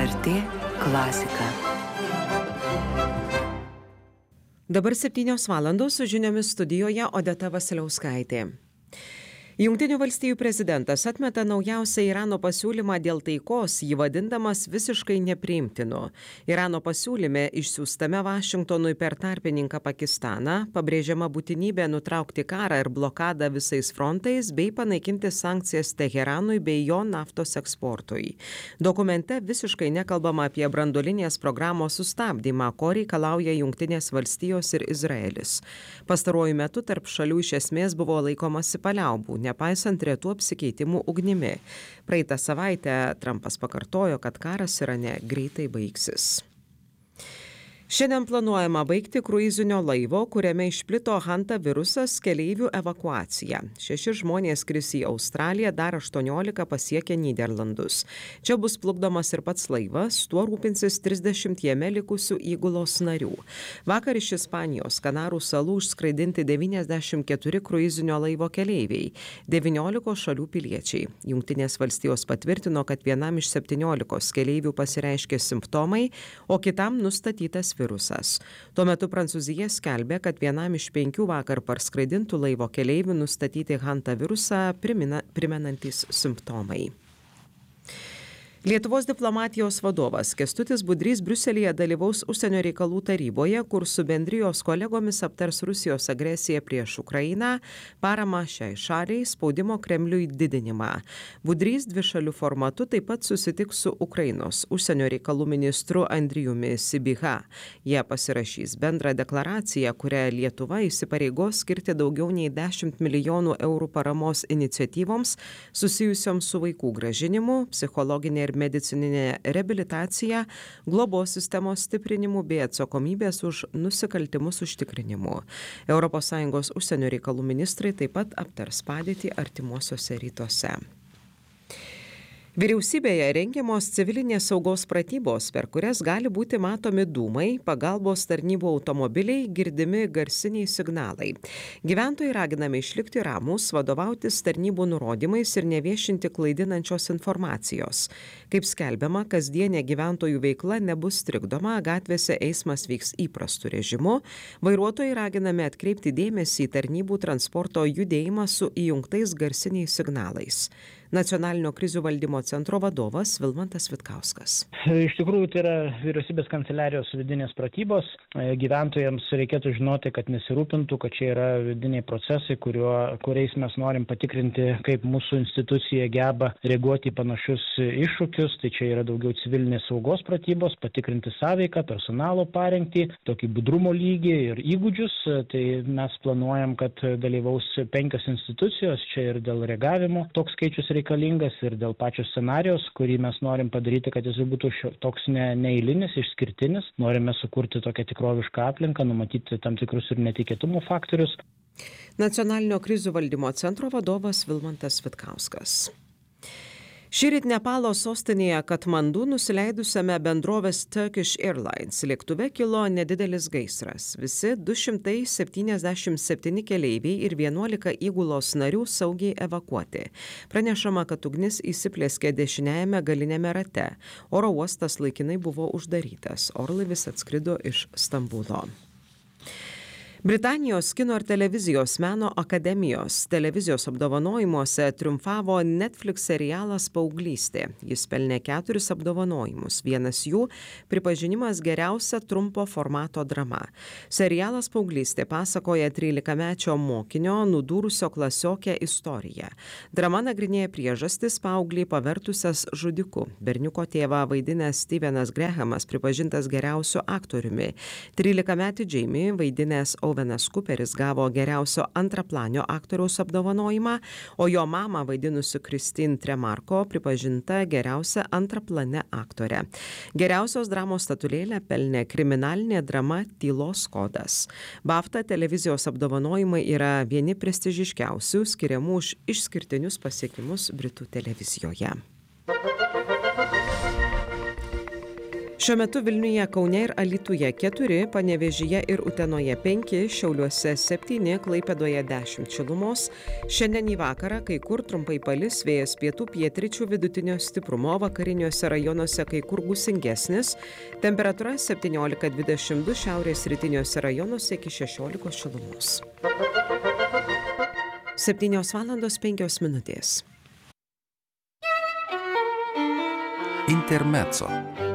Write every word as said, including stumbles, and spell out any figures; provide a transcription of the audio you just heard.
R T klasika. Dabar septynios valandos su žiniomis studijoje Odeta Vasiliauskaitė. Jungtinių valstijų prezidentas atmeta naujausią Irano pasiūlymą dėl taikos, jį vadindamas visiškai nepriimtinu. Irano pasiūlyme išsiųstame Vašingtonui per tarpininką Pakistaną pabrėžiama būtinybė nutraukti karą ir blokadą visais frontais bei panaikinti sankcijas Teheranui bei jo naftos eksportui. Dokumente visiškai nekalbama apie branduolinės programos sustabdymą, ko reikalauja Jungtinės valstijos ir Izraelis. Pastaruoju metu tarp šalių iš esmės buvo laikomasi paliaubų, nepaisant retų apsikeitimų ugnimi. Praeitą savaitę Trumpas pakartojo, kad karas Irane greitai baigsis. Šiandien planuojama baigti kruizinio laivo, kuriame išplito hanta virusas, keleivių evakuaciją. Šeši žmonės skris į Australiją, dar aštuoniolika pasiekė Nyderlandus. Čia bus plukdomas ir pats laivas, tuo rūpinsis trisdešimt jame likusių įgulos narių. Vakar iš Ispanijos Kanarų salų išskraidinti devyniasdešimt keturi kruizinio laivo keleiviai, devyniolikos šalių piliečiai. Jungtinės valstijos patvirtino, kad vienam iš septyniolikos keleivių pasireiškė simptomai, o kitam nustatytas virusas. Virusas. Tuo metu Prancūzija skelbė, kad vienam iš penkių vakar parskraidintų laivo keleivių nustatyti hanta virusą primina, primenantys simptomai. Lietuvos diplomatijos vadovas Kęstutis Budrys Briuselyje dalyvaus užsienio reikalų taryboje, kur su bendrijos kolegomis aptars Rusijos agresiją prieš Ukrainą, paramą šiai šaliai, spaudimo Kremliui didinimą. Budrys dvišalių formatu taip pat susitiks su Ukrainos užsienio reikalų ministru Andrijumi Sibiha. Jie pasirašys bendrą deklaraciją, kurią Lietuva įsipareigos skirti daugiau nei dešimt milijonų eurų paramos iniciatyvoms susijusioms su vaikų grąžinimu, psichologinė ir medicininė reabilitacija, globos sistemos stiprinimu bei atsakomybės už nusikaltimus užtikrinimu. Europos Sąjungos užsienio reikalų ministrai taip pat aptars padėtį artimuosiuose rytuose. Vyriausybėje rengiamos civilinės saugos pratybos, per kurias gali būti matomi dūmai, pagalbos tarnybų automobiliai, girdimi garsiniai signalai. Gyventojai raginami išlikti ramūs, vadovautis tarnybų nurodymais ir neviešinti klaidinančios informacijos. Kaip skelbiama, kasdienė gyventojų veikla nebus trikdoma, gatvėse eismas vyks įprastu režimu, vairuotojai raginami atkreipti dėmesį į tarnybų transporto judėjimą su įjungtais garsiniais signalais. Nacionalinio krizių valdymo centro vadovas Vilmantas Vitkauskas. Iš tikrųjų, tai yra vyriausybės kanceliarijos vidinės pratybos. Gyventojams reikėtų žinoti, kad nesirūpintų, kad čia yra vidiniai procesai, kuriuo, kuriais mes norim patikrinti, kaip mūsų institucija geba reaguoti į panašius iššūkius. Tai čia yra daugiau civilinės saugos pratybos, patikrinti sąveiką, personalo parengtį, tokį budrumo lygį ir įgūdžius. Tai mes planuojam, kad dalyvaus penkios institucijos, čia ir dėl reagavimo toks skaičius reikalingas ir dėl pačio scenarijos, kurį mes norim padaryti, kad jis būtų toks ne, neeilinis, išskirtinis. Norime sukurti tokią tikrovišką aplinką, numatyti tam tikrus ir netikėtumo faktorius. Nacionalinio krizių valdymo centro vadovas Vilmantas Vitkauskas. Šįryt Nepalo sostinėje Katmandu nusileidusiame bendrovės Turkish Airlines lėktuve kilo nedidelis gaisras. Visi du šimtai septyniasdešimt septyni keleiviai ir vienuolika įgulos narių saugiai evakuoti. Pranešama, kad ugnis įsiplėskė dešiniajame galiniame rate. Oro uostas laikinai buvo uždarytas. Orlaivis atskrido iš Stambulo. Britanijos kino ir televizijos meno akademijos televizijos apdovanojimuose triumfavo Netflix serialas Paauglystė. Jis pelnė keturis apdovanojimus. Vienas jų – pripažinimas geriausia trumpo formato drama. Serialas Paauglystė pasakoja trylikamečio mokinio nudūrusio klasiokę istoriją. Drama nagrinėja priežastis paauglį pavertusias žudiku. Berniuko tėvą vaidinęs Stevenas Grahamas pripažintas geriausiu aktoriumi. trylikametį Jamie vaidinęs Owenas Cooperis gavo geriausio antraplanio aktoriaus apdovanojimą, o jo mamą vaidinusi Christine Tremarko pripažinta geriausia antraplane aktorė. Geriausios dramos statulėlę pelnė kriminalinė drama Tylos kodas. BAFTA televizijos apdovanojimai yra vieni prestižiškiausių skiriamų už išskirtinius pasiekimus Britų televizijoje. Šiuo metu Vilniuje, Kaune ir Alytuje keturi, Panevėžyje ir Utenoje penki, Šiauliuose septyni, Klaipėdoje dešimt šilumos. Šiandien į vakarą kai kur trumpai palis, vėjas pietų pietryčių vidutinio stiprumo, vakariniuose rajonuose kai kur gūsingesnis. Temperatūra septyniolika dvidešimt du, šiaurės rytiniuose rajonuose iki šešiolikos šilumos. septynios valandos penkios minutės. Intermezzo.